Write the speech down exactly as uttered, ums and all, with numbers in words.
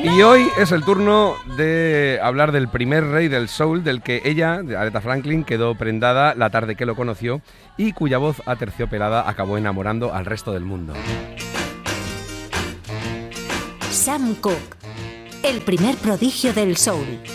Y hoy es el turno de hablar del primer rey del soul, del que ella, Aretha Franklin, quedó prendada la tarde que lo conoció y cuya voz aterciopelada acabó enamorando al resto del mundo. Sam Cooke, el primer prodigio del soul.